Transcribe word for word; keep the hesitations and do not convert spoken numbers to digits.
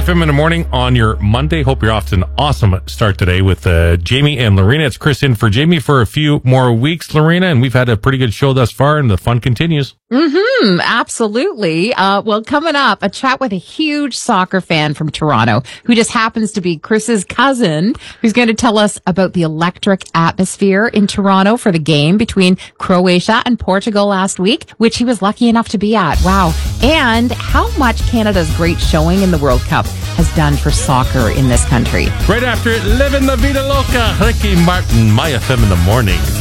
F M in the morning on your Monday. Hope you're off to an awesome start today with uh, Jamie and Lorena. It's Chris in for Jamie for a few more weeks, Lorena, and we've had a pretty good show thus far, and the fun continues. Mm-hmm. Absolutely. Uh, well, coming up, a chat with a huge soccer fan from Toronto who just happens to be Chris's cousin, who's going to tell us about the electric atmosphere in Toronto for the game between Croatia and Portugal last week, which he was lucky enough to be at. Wow. And how much Canada's great showing in the World Cup has done for soccer in this country. Right after it, Living La Vida Loca, Ricky Martin, My F M in the morning.